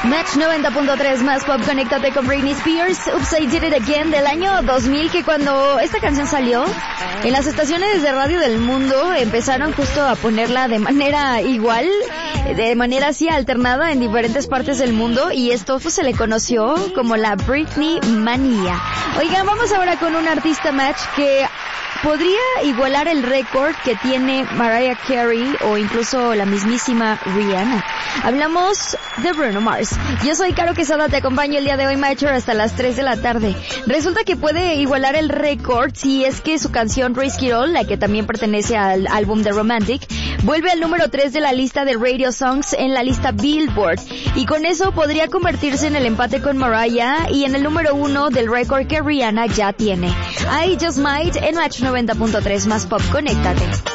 Match 90.3 más pop, conéctate con Britney Spears, Oops, I Did It Again, del año 2000, que cuando esta canción salió, en las estaciones de radio del mundo empezaron justo a ponerla de manera igual, de manera así alternada en diferentes partes del mundo, y esto pues, se le conoció como la Britney Manía. Oigan, vamos ahora con un artista Match que podría igualar el récord que tiene Mariah Carey o incluso la mismísima Rihanna. Hablamos de Bruno Mars. Yo soy Caro Quesada, te acompaño el día de hoy, Matcher, hasta las 3 de la tarde. Resulta que puede igualar el récord si es que su canción Risky Roll, la que también pertenece al álbum The Romantic, vuelve al número 3 de la lista de Radio Songs en la lista Billboard. Y con eso podría convertirse en el empate con Mariah y en el número 1 del récord que Rihanna ya tiene. I Just Might en Match 90.3 más pop, conéctate.